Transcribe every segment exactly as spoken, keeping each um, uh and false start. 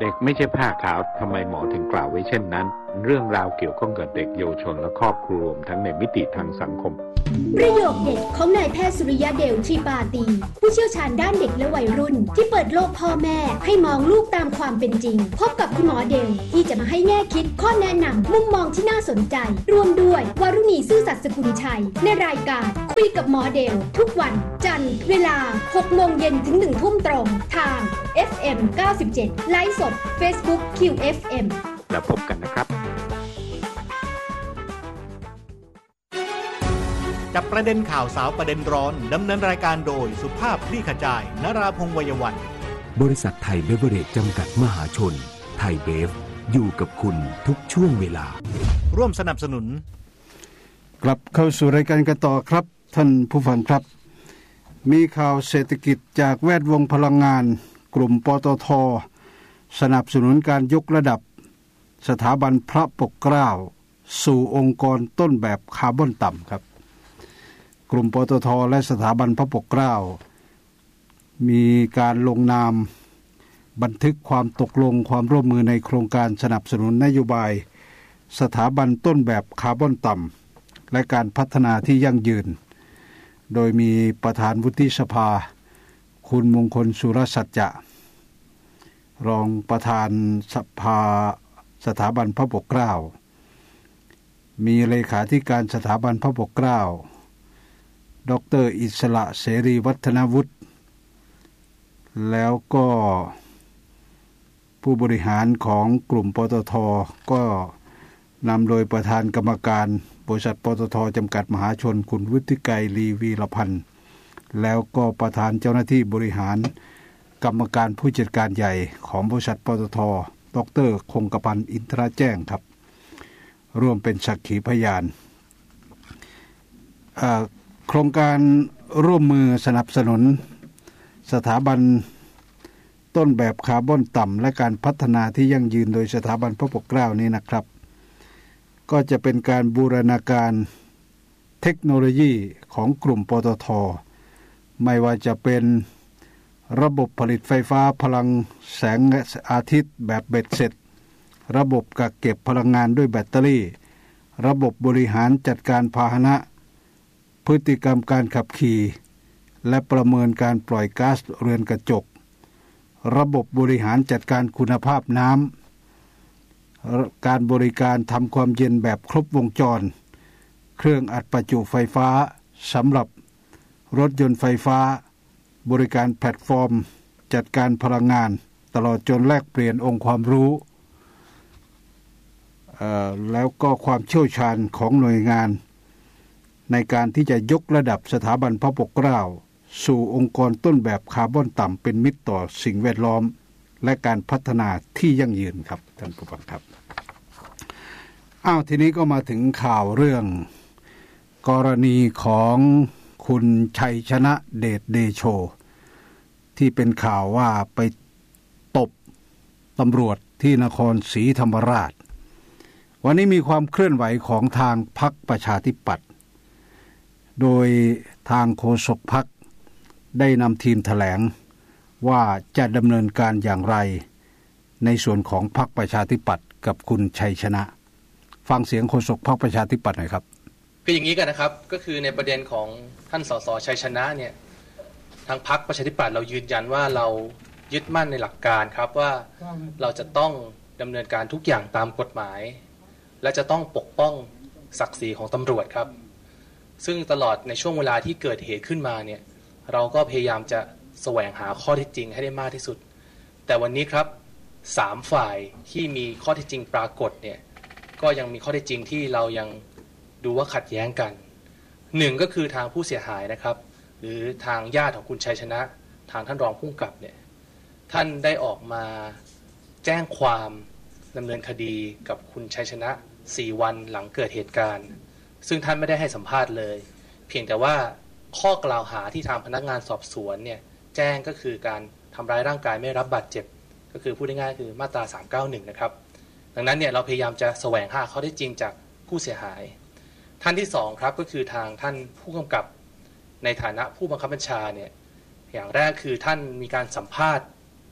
เด็กไม่ใช่ผ้าขาวทำไมหมอถึงกล่าวไว้เช่นนั้นเรื่องราวเกี่ยวข้องกับเด็กเยาวชนและครอบครัวรวมทั้งในมิติทางสังคมประโยคเด็ดของนายแพทย์สุริยะเดลทรีปาตีผู้เชี่ยวชาญด้านเด็กและวัยรุ่นที่เปิดโลกพ่อแม่ให้มองลูกตามความเป็นจริงพบกับคุณหมอเดลที่จะมาให้แง่คิดข้อแนะนำมุมมองที่น่าสนใจรวมด้วยวรุณีซื่อสัตย์สกุลชัยในรายการคุยกับหมอเดลทุกวันจันทร์เวลา หกโมงเย็นถึง หนึ่งทุ่มตรงทาง เอฟ เอ็ม เก้าสิบเจ็ด ไลฟ์สด Facebook คิว เอฟ เอ็มแล้วพบกันนะครับจับประเด็นข่าวสาวประเด็นร้อนดำเนินรายการโดยสุภาพคลี่ขจายนราพงษ์ วัยวันบริษัทไทยเบเวอเรจจำกัดมหาชนไทยเบฟอยู่กับคุณทุกช่วงเวลาร่วมสนับสนุนกลับเข้าสู่รายการกันต่อครับท่านผู้ฟังครับมีข่าวเศรษฐกิจจากแวดวงพลังงานกลุ่มปตท.สนับสนุนการยกระดับสถาบันพระปกเกล้าสู่องค์กรต้นแบบคาร์บอนต่ำครับกลุ่มปตท.และสถาบันพระปกเกล้ามีการลงนามบันทึกความตกลงความร่วมมือในโครงการสนับสนุนนโยบายสถาบันต้นแบบคาร์บอนต่ำและการพัฒนาที่ยั่งยืนโดยมีประธานวุฒิสภาคุณมงคลสุรสัจจะรองประธานสภาสถาบันพระปกเกล้ามีเลขาธิการสถาบันพระปกเกล้าดร.อิสระเสรีวัฒนวุฒิแล้วก็ผู้บริหารของกลุ่มปตท.ก็นำโดยประธานกรรมการบริษัทปตท.จำกัดมหาชนคุณวุฒิไกรลีวีรพันธ์แล้วก็ประธานเจ้าหน้าที่บริหารกรรมการผู้จัดการใหญ่ของบริษัทปตท.ดร.คงกพันธ์อินทราแจ้งครับร่วมเป็นสักขีพยานโครงการร่วมมือสนับสนุนสถาบันต้นแบบคาร์บอนต่ำและการพัฒนาที่ยั่งยืนโดยสถาบันพระปกเกล้านี้นะครับก็จะเป็นการบูรณาการเทคโนโลยีของกลุ่มปตท.ไม่ว่าจะเป็นระบบผลิตไฟฟ้าพลังแสงอาทิตย์แบบเบ็ดเสร็จระบบกักเก็บพลังงานด้วยแบตเตอรี่ระบบบริหารจัดการพาหนะพฤติกรรมการขับขี่และประเมินการปล่อยก๊าซเรือนกระจกระบบบริหารจัดการคุณภาพน้ำการบริการทำความเย็นแบบครบวงจรเครื่องอัดประจุไฟฟ้าสำหรับรถยนต์ไฟฟ้าบริการแพลตฟอร์มจัดการพลังงานตลอดจนแลกเปลี่ยนองค์ความรู้แล้วก็ความเชี่ยวชาญของหน่วยงานในการที่จะยกระดับสถาบันพระปกเกล้าสู่องค์กรต้นแบบคาร์บอนต่ำเป็นมิตรต่อสิ่งแวดล้อมและการพัฒนาที่ยั่งยืนครับท่านผู้ฟังครับอ้าวทีนี้ก็มาถึงข่าวเรื่องกรณีของคุณชัยชนะเดชเดโชที่เป็นข่าวว่าไปตบตำรวจที่นครศรีธรรมราชวันนี้มีความเคลื่อนไหวของทางพรรคประชาธิปัตย์โดยทางโฆษกพรรคได้นำทีมแถลงว่าจะดำเนินการอย่างไรในส่วนของพรรคประชาธิปัตย์กับคุณชัยชนะฟังเสียงโฆษกพรรคประชาธิปัตย์หน่อยครับคืออย่างนี้กันนะครับก็คือในประเด็นของท่านสสชัยชนะเนี่ยทางพรรคประชาธิปัตย์เรายืนยันว่าเรายึดมั่นในหลักการครับว่าเราจะต้องดำเนินการทุกอย่างตามกฎหมายและจะต้องปกป้องศักดิ์ศรีของตำรวจครับซึ่งตลอดในช่วงเวลาที่เกิดเหตุขึ้นมาเนี่ยเราก็พยายามจะแสวงหาข้อเท็จจริงให้ได้มากที่สุดแต่วันนี้ครับสามฝ่ายที่มีข้อเท็จจริงปรากฏเนี่ยก็ยังมีข้อเท็จจริงที่เรายังดูว่าขัดแย้งกันหนึ่งก็คือทางผู้เสียหายนะครับหรือทางญาติของคุณชัยชนะทางท่านรองผู้กำกับเนี่ยท่านได้ออกมาแจ้งความดำเนินคดีกับคุณชัยชนะสี่วันหลังเกิดเหตุการณ์ซึ่งท่านไม่ได้ให้สัมภาษณ์เลยเพียงแต่ว่าข้อกล่าวหาที่ทางพนักงานสอบสวนเนี่ยแจ้งก็คือการทำร้ายร่างกายไม่รับบาดเจ็บก็คือพูดง่ายๆคือมาตราสามเก้าหนึ่งนะครับดังนั้นเนี่ยเราพยายามจะแสวงหาข้อเท็จจริงจากผู้เสียหายท่านที่สองครับก็คือทางท่านผู้กำกับในฐานะผู้บังคับบัญชาเนี่ยอย่างแรกคือท่านมีการสัมภาษณ์ป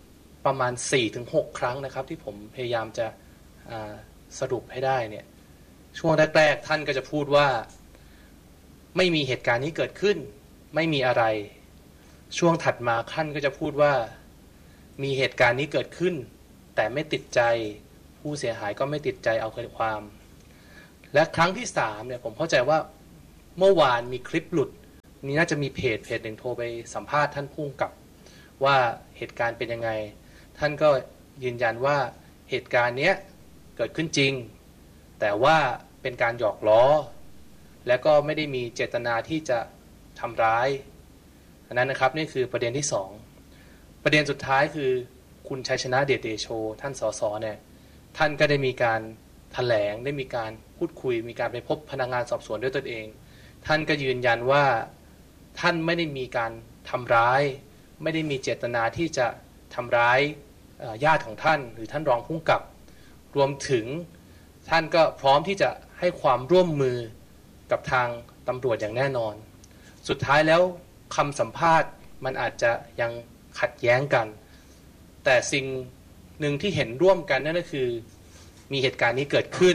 ประมาณ สี่ถึงหก ครั้งนะครับที่ผมพยายามจะสรุปให้ได้เนี่ยช่วงแรกๆท่านก็จะพูดว่าไม่มีเหตุการณ์นี้เกิดขึ้นไม่มีอะไรช่วงถัดมาท่านก็จะพูดว่ามีเหตุการณ์นี้เกิดขึ้นแต่ไม่ติดใจผู้เสียหายก็ไม่ติดใจเอาความและครั้งที่สามเนี่ยผมเข้าใจว่าเมื่อวานมีคลิปหลุดนี่น่าจะมีเพจเพจหนึ่งโทรไปสัมภาษณ์ท่านผู้กำกับว่าเหตุการณ์เป็นยังไงท่านก็ยืนยันว่าเหตุการณ์เนี้ยเกิดขึ้นจริงแต่ว่าเป็นการหยอกล้อและก็ไม่ได้มีเจตนาที่จะทำร้ายอันนั้นนะครับนี่คือประเด็นที่สองประเด็นสุดท้ายคือคุณชัยชนะเดชเดโชท่านสสเนี่ยท่านก็ได้มีการแถลงได้มีการพูดคุยมีการไปพบพนักงานสอบสวนด้วยตนเองท่านก็ยืนยันว่าท่านไม่ได้มีการทำร้ายไม่ได้มีเจตนาที่จะทำร้ายญาติของท่านหรือท่านรองผู้กำกับรวมถึงท่านก็พร้อมที่จะให้ความร่วมมือกับทางตำรวจอย่างแน่นอนสุดท้ายแล้วคำสัมภาษณ์มันอาจจะยังขัดแย้งกันแต่สิ่งหนึ่งที่เห็นร่วมกันนั่นก็คือมีเหตุการณ์นี้เกิดขึ้น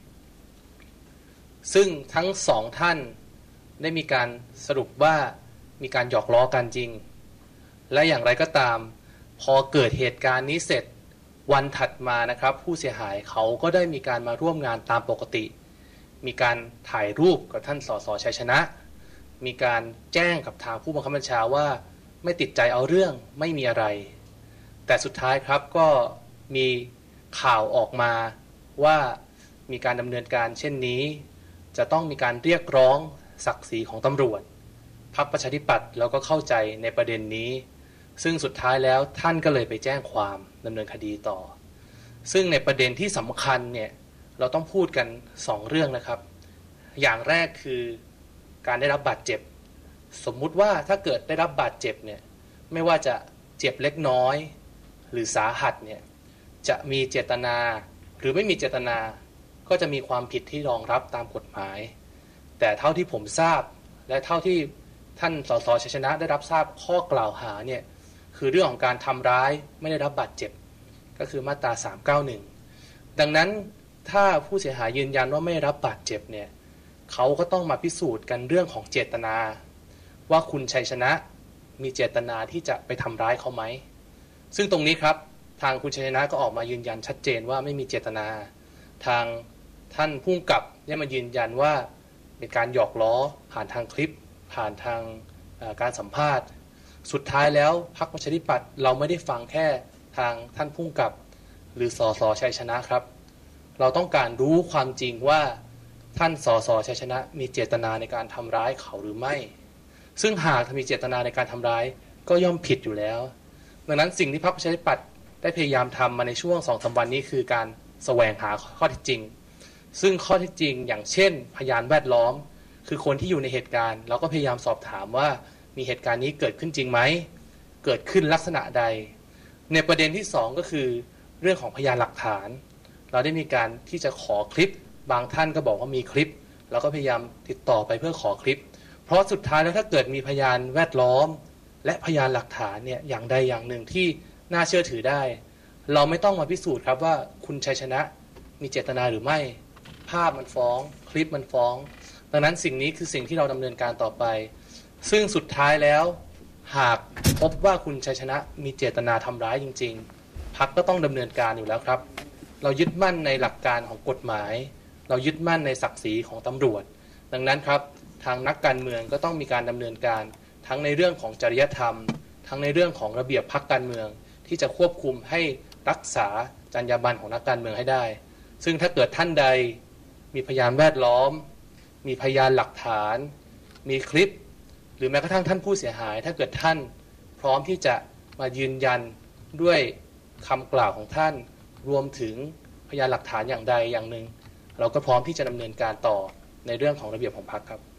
ซึ่งทั้งสองท่านได้มีการสรุปว่ามีการหยอกล้อกันจริงและอย่างไรก็ตามพอเกิดเหตุการณ์นี้เสร็จวันถัดมานะครับผู้เสียหายเขาก็ได้มีการมาร่วมงานตามปกติมีการถ่ายรูปกับท่านสสชัยชนะมีการแจ้งกับทางผู้บังคับบัญชาว่าไม่ติดใจเอาเรื่องไม่มีอะไรแต่สุดท้ายครับก็มีข่าวออกมาว่ามีการดำเนินการเช่นนี้จะต้องมีการเรียกร้องศักดิ์ศรีของตำรวจพรรคประชาธิปัตย์แล้วก็เข้าใจในประเด็นนี้ซึ่งสุดท้ายแล้วท่านก็เลยไปแจ้งความดำเนินคดีต่อซึ่งในประเด็นที่สำคัญเนี่ยเราต้องพูดกันสองเรื่องนะครับอย่างแรกคือการได้รับบาดเจ็บสมมุติว่าถ้าเกิดได้รับบาดเจ็บเนี่ยไม่ว่าจะเจ็บเล็กน้อยหรือสาหัสเนี่ยจะมีเจตนาหรือไม่มีเจตนาก็จะมีความผิดที่รองรับตามกฎหมายแต่เท่าที่ผมทราบและเท่าที่ท่านสสชัยชนะได้รับทราบข้อกล่าวหาเนี่ยคือเรื่องของการทำร้ายไม่ได้รับบาดเจ็บก็คือมาตราสามเก้าหนึ่งดังนั้นถ้าผู้เสียหายยืนยันว่าไม่ได้รับบาดเจ็บเนี่ยเขาก็ต้องมาพิสูจน์กันเรื่องของเจตนาว่าคุณชัยชนะมีเจตนาที่จะไปทำร้ายเขาไหมซึ่งตรงนี้ครับทางคุณชัยชนะก็ออกมายืนยันชัดเจนว่าไม่มีเจตนาทางท่านผู้กำกับได้มายืนยันว่าเป็นการหยอกล้อผ่านทางคลิปผ่านทางการสัมภาษณ์สุดท้ายแล้วพรรคประชาธิปัตย์เราไม่ได้ฟังแค่ทางท่านผู้กำกับหรือสสชัยชนะครับเราต้องการรู้ความจริงว่าท่านสสชัยชนะมีเจตนาในการทำร้ายเขาหรือไม่ซึ่งหากมีเจตนาในการทำร้ายก็ย่อมผิดอยู่แล้วดังนั้นสิ่งที่พรรคประชาธิปัตย์ได้พยายามทำมาในช่วง สองถึงสาม วันนี้คือการแสวงหาข้อเท็จจริงซึ่งข้อเท็จจริงอย่างเช่นพยานแวดล้อมคือคนที่อยู่ในเหตุการณ์เราก็พยายามสอบถามว่ามีเหตุการณ์นี้เกิดขึ้นจริงไหมเกิดขึ้นลักษณะใดในประเด็นที่สองก็คือเรื่องของพยานหลักฐานเราได้มีการที่จะขอคลิปบางท่านก็บอกว่ามีคลิปเราก็พยายามติดต่อไปเพื่อขอคลิปเพราะสุดท้ายแล้วถ้าเกิดมีพยานแวดล้อมและพยานหลักฐานเนี่ยอย่างใดอย่างหนึ่งที่น่าเชื่อถือได้เราไม่ต้องมาพิสูจน์ครับว่าคุณชัยชนะมีเจตนาหรือไม่ภาพมันฟ้องคลิปมันฟ้องดังนั้นสิ่งนี้คือสิ่งที่เราดำเนินการต่อไปซึ่งสุดท้ายแล้วหากพบว่าคุณชัยชนะมีเจตนาทำร้ายจริงๆพรรคก็ต้องดำเนินการอยู่แล้วครับเรายึดมั่นในหลักการของกฎหมายเรายึดมั่นในศักดิ์ศรีของตำรวจดังนั้นครับทางนักการเมืองก็ต้องมีการดำเนินการทั้งในเรื่องของจริยธรรมทั้งในเรื่องของระเบียบพรรคการเมืองที่จะควบคุมให้รักษาจรรยาบรรณของนักการเมืองให้ได้ซึ่งถ้าเกิดท่านใดมีพยานแวดล้อมมีพยานหลักฐานมีคลิปหรือแม้กระทั่งท่านผู้เสียหายถ้าเกิดท่านพร้อมที่จะมายืนยันด้วยคำกล่าวของท่านรวมถึงพยานหลักฐานอย่างใดอย่างหนึ่งเราก็พร้อมที่จะดำเนินการต่อในเรื่องของระเบียบของพรรคครับ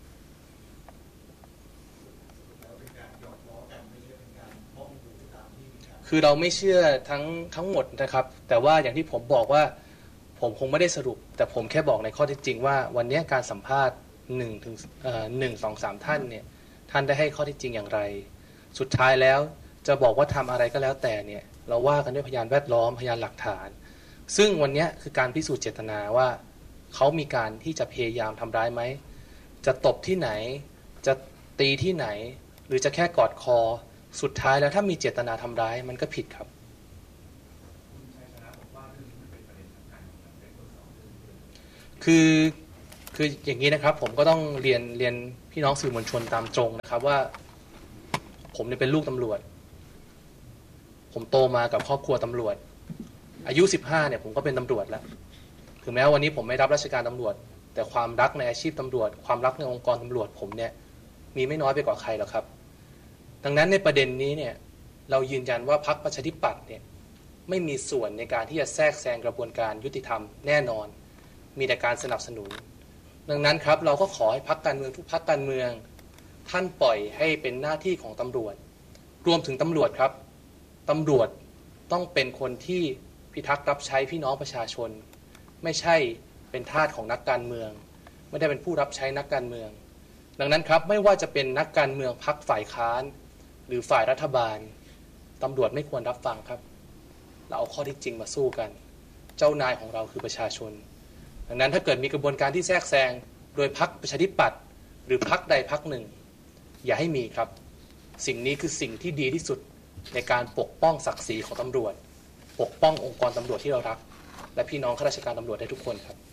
คือเราไม่เชื่อทั้งทั้งหมดนะครับแต่ว่าอย่างที่ผมบอกว่าผมคงไม่ได้สรุปแต่ผมแค่บอกในข้อเท็จจริงว่าวันนี้การสัมภาษณ์หนึ่งถึงหนึ่ง สอง สามท่านเนี่ยท่านได้ให้ข้อเท็จจริงอย่างไรสุดท้ายแล้วจะบอกว่าทำอะไรก็แล้วแต่เนี่ยเราว่ากันด้วยพยานแวดล้อมพยานหลักฐานซึ่งวันนี้คือการพิสูจน์เจตนาว่าเขามีการที่จะพยายามทำร้ายไหมจะตบที่ไหนจะตีที่ไหนหรือจะแค่กอดคอสุดท้ายแล้วถ้ามีเจตนาทำร้ายมันก็ผิดครับคือคืออย่างนี้นะครับผมก็ต้องเรียนเรียนพี่น้องสื่อมวลชนตามตรงนะครับว่าผมเนี่ยเป็นลูกตำรวจผมโตมากับครอบครัวตำรวจอายุสิบห้าเนี่ยผมก็เป็นตำรวจแล้วถึงแม้วันนี้ผมไม่รับราชการตำรวจแต่ความรักในอาชีพตำรวจความรักในองค์กรตำรวจผมเนี่ยมีไม่น้อยไปกว่าใครหรอกครับดังนั้นในประเด็นนี้เนี่ยเรายืนยันว่าพรรคประชาธิปัตย์เนี่ยไม่มีส่วนในการที่จะแทรกแซงกระบวนการยุติธรรมแน่นอนมีแต่การสนับสนุนดังนั้นครับเราก็ขอให้พรรคการเมืองทุกพรรคการเมืองท่านปล่อยให้เป็นหน้าที่ของตำรวจรวมถึงตำรวจครับตำรวจต้องเป็นคนที่พิทักษ์รับใช้พี่น้องประชาชนไม่ใช่เป็นทาสของนักการเมืองไม่ได้เป็นผู้รับใช้นักการเมืองดังนั้นครับไม่ว่าจะเป็นนักการเมืองพรรคฝ่ายค้านหรือฝ่ายรัฐบาลตำรวจไม่ควรรับฟังครับเราเอาข้อเท็จจริงมาสู้กันเจ้านายของเราคือประชาชนดังนั้นถ้าเกิดมีกระบวนการที่แทรกแซงโดยพรรคประชาธิปัตย์หรือพรรคใดพรรคหนึ่งอย่าให้มีครับสิ่งนี้คือสิ่งที่ดีที่สุดในการปกป้องศักดิ์ศรีของตำรวจปกป้ององค์กรตำรวจที่เรารักและพี่น้องข้าราชการตำรวจได้ทุกคนครับ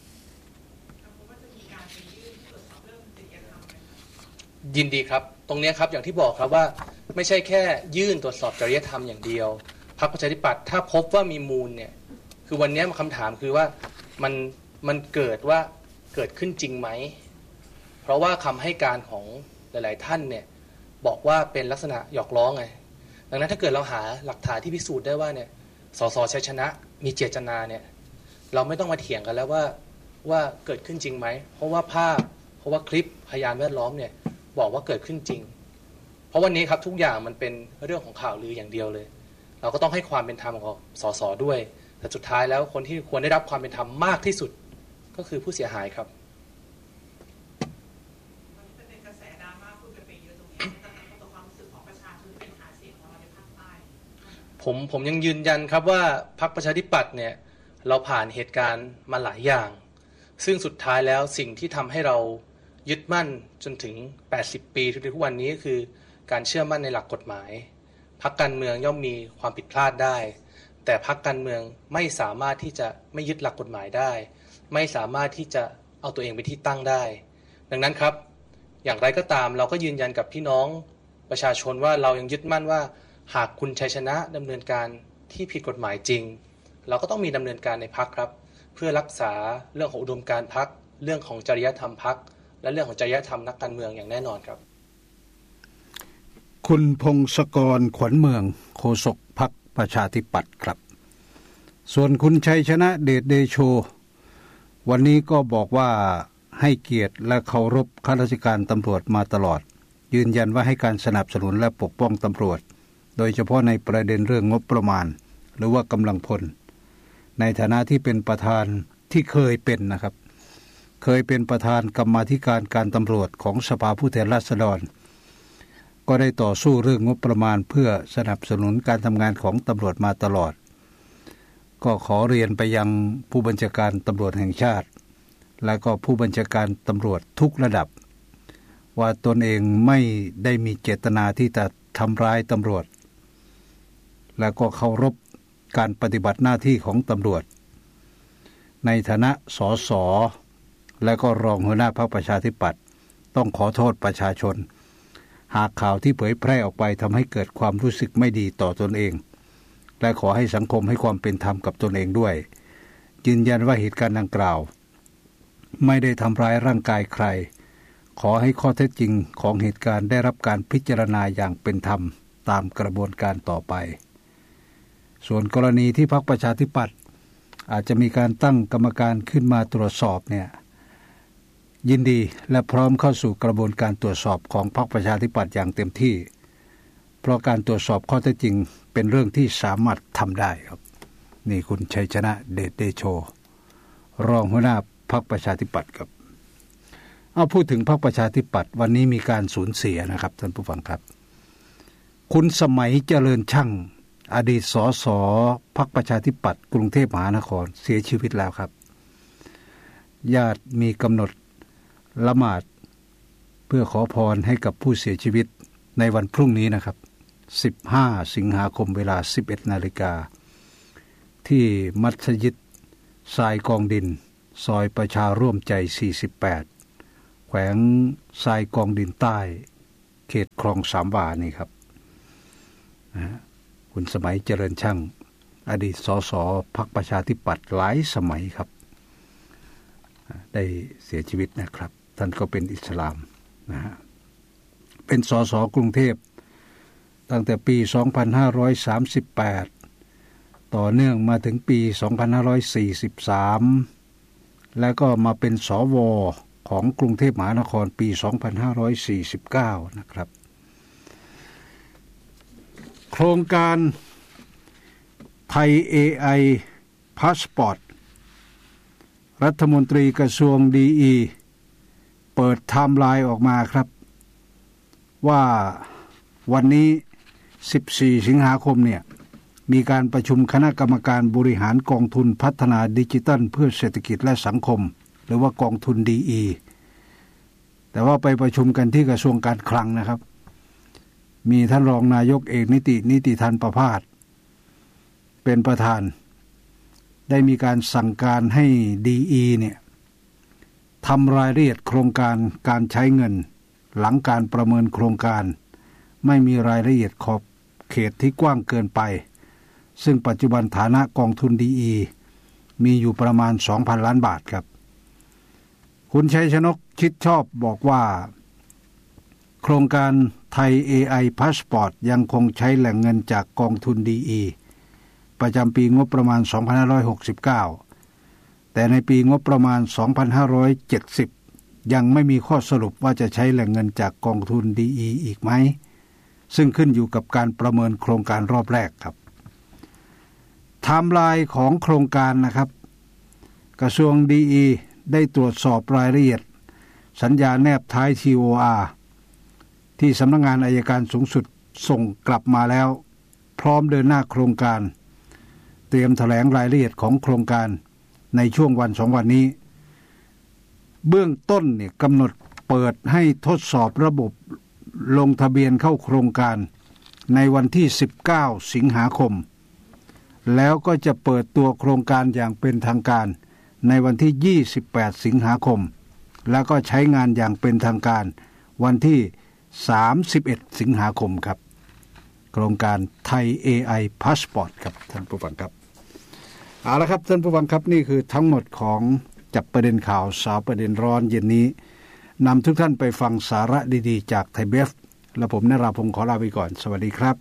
ยินดีครับตรงนี้ครับอย่างที่บอกครับว่าไม่ใช่แค่ยื่นตรวจสอบจริยธรรมอย่างเดียวพรรคประชาธิปัตย์ถ้าพบว่ามีมูลเนี่ยคือวันนี้คำถามคือว่ามันมันเกิดว่าเกิดขึ้นจริงไหมเพราะว่าคำให้การของหลายๆท่านเนี่ยบอกว่าเป็นลักษณะหยอกล้อไงดังนั้นถ้าเกิดเราหาหลักฐานที่พิสูจน์ได้ว่าเนี่ยสสชัยชนะมีเจตนาเนี่ยเราไม่ต้องมาเถียงกันแล้วว่าว่าเกิดขึ้นจริงไหมเพราะว่าภาพเพราะว่าคลิปพยานแวดล้อมเนี่ยบอกว่าเกิดขึ้นจริงเพราะวันนี้ครับทุกอย่างมันเป็นเรื่องของข่าวลืออย่างเดียวเลยเราก็ต้องให้ความเป็นธรรมของสสด้วยแต่สุดท้ายแล้วคนที่ควรได้รับความเป็นธรรมมากที่สุดก็คือผู้เสียหายครับผมผมยังยืนยันครับว่าพรรคประชาธิปัตย์เนี่ยเราผ่านเหตุการณ์มาหลายอย่างซึ่งสุดท้ายแล้วสิ่งที่ทำให้เรายึดมั่นจนถึงแปดสิบปีทุกวันนี้ก็คือการเชื่อมั่นในหลักกฎหมายพรรคการเมืองย่อมมีความผิดพลาดได้แต่พรรคการเมืองไม่สามารถที่จะไม่ยึดหลักกฎหมายได้ไม่สามารถที่จะเอาตัวเองไปที่ตั้งได้ดังนั้นครับอย่างไรก็ตามเราก็ยืนยันกับพี่น้องประชาชนว่าเรายังยึดมั่นว่าหากคุณชัยชนะดำเนินการที่ผิดกฎหมายจริงเราก็ต้องมีดำเนินการในพรรคครับเพื่อรักษาเรื่องของอุดมการณ์พรรคเรื่องของจริยธรรมพรรคและเรื่องของจริยธรรมนักการเมืองอย่างแน่นอนครับคุณพงศกรขวัญเมืองโฆษกพรรคประชาธิปัตย์ครับส่วนคุณชัยชนะเดชเดโชวันนี้ก็บอกว่าให้เกียรติและเคารพข้าราชการตำรวจมาตลอดยืนยันว่าให้การสนับสนุนและปกป้องตำรวจโดยเฉพาะในประเด็นเรื่องงบประมาณหรือว่ากำลังพลในฐานะที่เป็นประธานที่เคยเป็นนะครับเคยเป็นประธานกรรมาธิการการตำรวจของสภาผู้แทนราษฎรก็ได้ต่อสู้เรื่องงบประมาณเพื่อสนับสนุนการทำงานของตำรวจมาตลอดก็ขอเรียนไปยังผู้บัญชาการตำรวจแห่งชาติและก็ผู้บัญชาการตำรวจทุกระดับว่าตนเองไม่ได้มีเจตนาที่จะทำร้ายตำรวจและก็เคารพการปฏิบัติหน้าที่ของตำรวจในฐานะสสและก็รองหัวหน้าพรรคประชาธิปัตย์ต้องขอโทษประชาชนหากข่าวที่เผยแพร่ออกไปทำให้เกิดความรู้สึกไม่ดีต่อตนเองและขอให้สังคมให้ความเป็นธรรมกับตนเองด้วยยืนยันว่าเหตุการณ์ดังกล่าวไม่ได้ทำร้ายร่างกายใครขอให้ข้อเท็จจริงของเหตุการณ์ได้รับการพิจารณาอย่างเป็นธรรมตามกระบวนการต่อไปส่วนกรณีที่พรรคประชาธิปัตย์อาจจะมีการตั้งกรรมการขึ้นมาตรวจสอบเนี่ยยินดีและพร้อมเข้าสู่กระบวนการตรวจสอบของพรรคประชาธิปัตย์อย่างเต็มที่เพราะการตรวจสอบข้อเท็จจริงเป็นเรื่องที่สามารถทำได้ครับนี่คุณชัยชนะเดชเดโชรองหัวหน้าพรรคประชาธิปัตย์ครับเอาพูดถึงพรรคประชาธิปัตย์วันนี้มีการสูญเสียนะครับท่านผู้ฟังครับคุณสมัยเจริญช่างอดีตสสพรรคประชาธิปัตย์กรุงเทพมหานครเสียชีวิตแล้วครับญาติมีกำหนดละหมาดเพื่อขอพรให้กับผู้เสียชีวิตในวันพรุ่งนี้นะครับสิบห้าสิงหาคมเวลา สิบเอ็ดนาฬิกาที่มัสยิดทรายกองดินซอยประชาร่วมใจสี่สิบแปดแขวงทรายกองดินใต้เขตคลองสามวานี่ครับนะคุณสมัยเจริญช่างอดีตสสพรรคประชาธิปัตย์หลายสมัยครับได้เสียชีวิตนะครับท่านก็เป็นอิสลามนะฮะเป็นสสกรุงเทพตั้งแต่ปีสองพันห้าร้อยสามสิบแปดต่อเนื่องมาถึงปีสองพันห้าร้อยสี่สิบสามแล้วก็มาเป็นสวของกรุงเทพมหานครปีสองพันห้าร้อยสี่สิบเก้านะครับโครงการไทย เอ ไอ พาสปอร์ตรัฐมนตรีกระทรวงดีอีเปิดไทม์ไลน์ออกมาครับว่าวันนี้สิบสี่สิงหาคมเนี่ยมีการประชุมคณะกรรมการบริหารกองทุนพัฒนาดิจิทัลเพื่อเศรษฐกิจและสังคมหรือว่ากองทุนดีอีแต่ว่าไปประชุมกันที่กระทรวงการคลังนะครับมีท่านรองนายกเอกนิตินิติธันประภาสเป็นประธานได้มีการสั่งการให้ดีอีเนี่ยทำรายละเอียดโครงการการใช้เงินหลังการประเมินโครงการไม่มีรายละเอียดขอบเขตที่กว้างเกินไปซึ่งปัจจุบันฐานะกองทุนดีอีมีอยู่ประมาณ สองพัน ล้านบาทครับคุณชัยชนกชิดชอบบอกว่าโครงการไทย เอ ไอ Passport ยังคงใช้แหล่งเงินจากกองทุนดีอีประจำปีงบประมาณสองพันห้าร้อยหกสิบเก้าแต่ในปีงบประมาณสองพันห้าร้อยเจ็ดสิบยังไม่มีข้อสรุปว่าจะใช้แหล่งเงินจากกองทุนดีอีอีกไหมซึ่งขึ้นอยู่กับการประเมินโครงการรอบแรกครับไทม์ไลน์ของโครงการนะครับกระทรวงดีอีได้ตรวจสอบรายละเอียดสัญญาแนบท้าย ที โอ อาร์ ที่สำนักงานอัยการสูงสุดส่งกลับมาแล้วพร้อมเดินหน้าโครงการเตรียมแถลงรายละเอียดของโครงการในช่วงวันสองวันนี้เบื้องต้นเนี่ยกำหนดเปิดให้ทดสอบระบบลงทะเบียนเข้าโครงการในวันที่สิบเก้าสิงหาคมแล้วก็จะเปิดตัวโครงการอย่างเป็นทางการในวันที่ยี่สิบแปดสิงหาคมแล้วก็ใช้งานอย่างเป็นทางการวันที่สามสิบเอ็ดสิงหาคมครับโครงการไทย เอ ไอ Passport ครับท่านผู้ฟังครับเอาละครับท่านผู้ฟังครับนี่คือทั้งหมดของจับประเด็นข่าวสาวประเด็นร้อนเย็นนี้นำทุกท่านไปฟังสาระดีๆจากไทยเบฟและผมนราพงศ์ขอลาไปก่อนสวัสดีครับ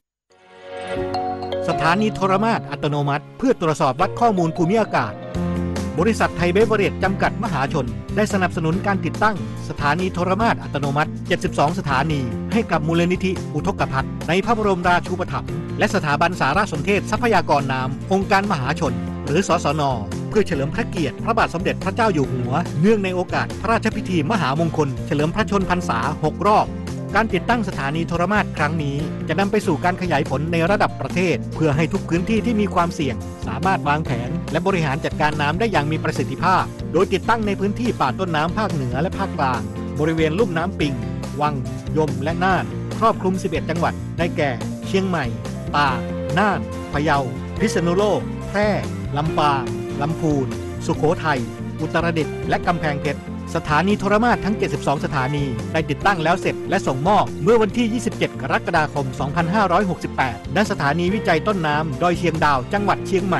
สถานีโทรมาตรอัตโนมัติเพื่อตรวจสอบวัดข้อมูลภูมิอากาศบริษัทไทยเบเวอเรจจำกัดมหาชนได้สนับสนุนการติดตั้งสถานีโทรมาตรอัตโนมัติเจ็ดสิบสองสถานีให้กับมูลนิธิอุทกภัทรในพระบรมราชูปถัมภ์และสถาบันสารสนเทศทรัพยากรน้ำองค์การมหาชนหรือสสน.เพื่อเฉลิมพระเกียรติพระบาทสมเด็จพระเจ้าอยู่หัวเนื่องในโอกาสพระราชพิธีมหามงคลเฉลิมพระชนพรรษาหกรอบการติดตั้งสถานีโทรมาตรครั้งนี้จะนำไปสู่การขยายผลในระดับประเทศเพื่อให้ทุกพื้นที่ที่มีความเสี่ยงสามารถวางแผนและบริหารจัดการน้ำได้อย่างมีประสิทธิภาพโดยติดตั้งในพื้นที่ป่าต้นน้ำภาคเหนือและภาคกลางบริเวณลุ่มน้ำปิงวังยมและน่านครอบคลุมสิบเอ็ดจังหวัดได้แก่เชียงใหม่ตากน่านพะเยาพิษณุโลกแพร่ลำปางลำพูนสุโขทัยอุตรดิตถ์และกำแพงเพชรสถานีโทรมาตรทั้งเจ็ดสิบสองสถานีได้ติดตั้งแล้วเสร็จและส่งมอบเมื่อวันที่ยี่สิบเจ็ดกรกฎาคมสองพันห้าร้อยหกสิบแปดณสถานีวิจัยต้นน้ำดอยเชียงดาวจังหวัดเชียงใหม่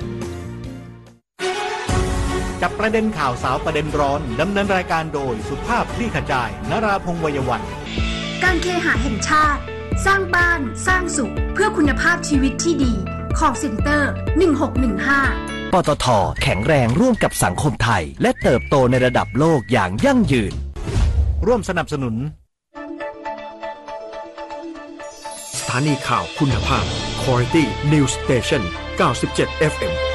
จับประเด็นข่าวสาวประเด็นร้อนดำเนินรายการโดยสุภาพคลี่ขจายนราพงษ์วัยวัฒน์การเคหะแห่งชาติสร้างบ้านสร้างสุขเพื่อคุณภาพชีวิตที่ดีcall center หนึ่งหกหนึ่งห้าปตท.แข็งแรงร่วมกับสังคมไทยและเติบโตในระดับโลกอย่างยั่งยืนร่วมสนับสนุนสถานีข่าวคุณภาพ Quality News Station เก้าสิบเจ็ด เอฟ เอ็ม